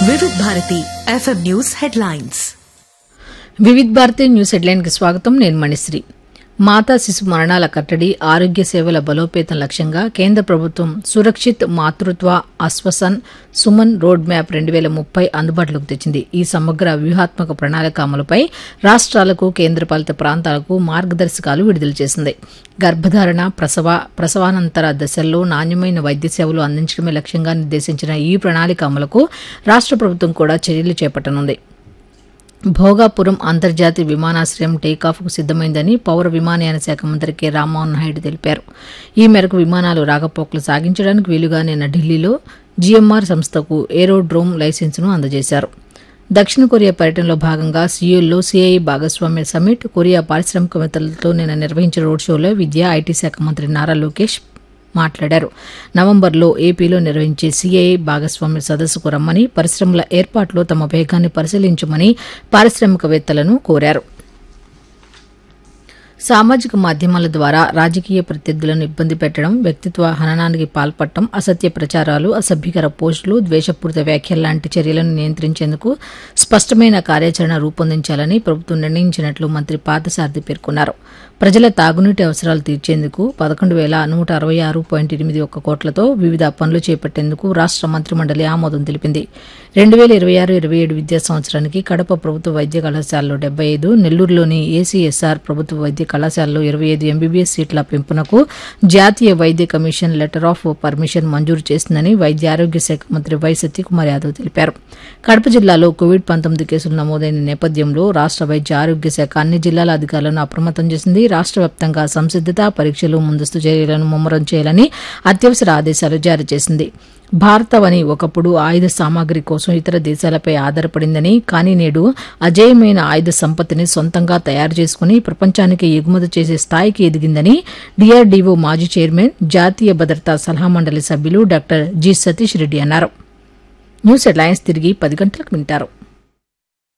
వివిధ Bharati FM news headlines. వివిధ Bharati news headline కి స్వాగతం. నేను మణిశ్రీ. మాతా శిశు మరణాల కట్టడి, ఆరోగ్య సేవల బలోపేతం లక్ష్యంగా కేంద్ర ప్రభుత్వం సురక్షిత్ మాతృత్వ ఆశ్వాసన్ సుమన్ రోడ్ మ్యాప్ 2030 అందుబాటులోకి తెచ్చింది. ఈ సమగ్ర వ్యూహాత్మక ప్రణాళిక అమలుపై రాష్ట్రాలకు, కేంద్రపాలిత ప్రాంతాలకు మార్గదర్శకాలు విడుదల చేసింది. గర్భధారణ, ప్రసవానంతర దశల్లో నాణ్యమైన వైద్య సేవలు అందించడమే లక్ష్యంగా నిర్దేశించిన ఈ ప్రణాళిక అమలుకు రాష్ట్ర ప్రభుత్వం కూడా చర్యలు చేపట్టనుంది. భోగాపురం అంతర్జాతీయ విమానాశ్రయం టేకాఫ్కు సిద్దమైందని పౌర విమానయాన శాఖ మంత్రి కె రామ్మోహన్ నాయుడు తెలిపారు. ఈ మేరకు విమానాలు రాకపోకలు సాగించడానికి వీలుగా నిన్న ఢిల్లీలో జీఎంఆర్ సంస్థకు ఏరోడ్రోమ్ లైసెన్సును అందజేశారు. దక్షిణ కొరియా పర్యటనలో భాగంగా సియోల్లో సిఐ భాగస్వామ్య సమ్మిట్, కొరియా పారిశ్రామికవేత్తలతో నిన్న నిర్వహించిన రోడ్ షోలో విద్యా, ఐటీ శాఖ మంత్రి నారా లోకేష్ మాట్లాడారు. నవంబర్లో ఏపీలో నిర్వహించే సీఐఐ భాగస్వామ్య సదస్సుకు రమ్మని, పరిశ్రమల ఏర్పాటులో తమ వేగాన్ని పరిశీలించమని పారిశ్రామికవేత్తలను కోరారు. సామాజిక మాధ్యమాల ద్వారా రాజకీయ ప్రత్యర్థులను ఇబ్బంది పెట్టడం, వ్యక్తిత్వ హననానికి పాల్పడటం, అసత్య ప్రచారాలు, అసభ్యకర పోస్టులు, ద్వేషపూరిత వ్యాఖ్యల లాంటి చర్యలను నియంత్రించేందుకు స్పష్టమైన కార్యాచరణ రూపొందించాలని ప్రభుత్వం నిర్ణయించినట్లు మంత్రి పార్థసారథి పేర్కొన్నారు. ప్రజల తాగునీటి అవసరాలు తీర్చేందుకు 11,166.81 కోట్లతో వివిధ పనులు చేపట్టేందుకు రాష్ట మంత్రిమండలి ఆమోదం తెలిపింది. 2026-27 విద్యా సంవత్సరానికి కడప ప్రభుత్వ వైద్య కళాశాలలో 75, నెల్లూరులోని ఏసీఎస్ఆర్ ప్రభుత్వ వైద్య కళాశాలలో 25 ఎంబీబీఎస్ సీట్ల పెంపునకు జాతీయ వైద్య కమిషన్ లెటర్ ఆఫ్ పర్మిషన్ మంజూరు చేసిందని వైద్య ఆరోగ్య శాఖ మంత్రి వై సత్యకుమార్ యాదవ్ తెలిపారు. కడప జిల్లాలో కోవిడ్-19 కేసులు నమోదైన నేపథ్యంలో రాష్ట వైద్య ఆరోగ్య శాఖ అన్ని జిల్లాల అధికారులను అప్రమత్తం చేసింది. రాష్ట వ్యాప్తంగా సంసిద్దత పరీక్షలు, ముందస్తు చర్యలను ముమ్మరం చేయాలని అత్యవసర ఆదేశాలు జారీ చేసింది. భారతవని ఒకప్పుడు ఆయుధ సామాగ్రి కోసం ఇతర దేశాలపై ఆధారపడిందని, కానీ నేడు అజేయమైన ఆయుధ సంపత్తిని సొంతంగా తయారు చేసుకుని ప్రపంచానికి ఎగుమతి చేసే స్థాయికి ఎదిగిందని డీఆర్డీఓ మాజీ చైర్మన్, జాతీయ భద్రతా సలహా మండలి సభ్యులు డాక్టర్ జి సతీష్ రెడ్డి అన్నారు. న్యూస్ హెడ్లైన్స్ తిరిగి 10 గంటలకు వింటారు.